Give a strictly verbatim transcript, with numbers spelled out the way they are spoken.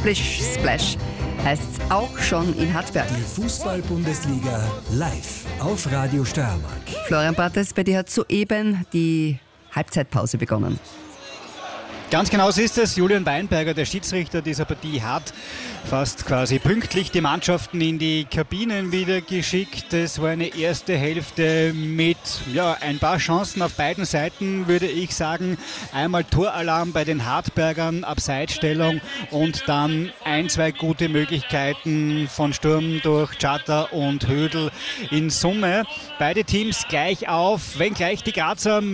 Splish Splash heißt es auch schon in Hartberg. Die Fußball-Bundesliga live auf Radio Steiermark. Florian Bartels, bei dir hat soeben die Halbzeitpause begonnen. Ganz genau so ist es. Julian Weinberger, der Schiedsrichter dieser Partie, hat fast quasi pünktlich die Mannschaften in die Kabinen wieder geschickt. Es war eine erste Hälfte mit ja, ein paar Chancen auf beiden Seiten, würde ich sagen. Einmal Toralarm bei den Hartbergern, Abseitsstellung und dann ein, zwei gute Möglichkeiten von Sturm durch Chatter und Hödl in Summe. Beide Teams gleich auf, wenngleich die Grazer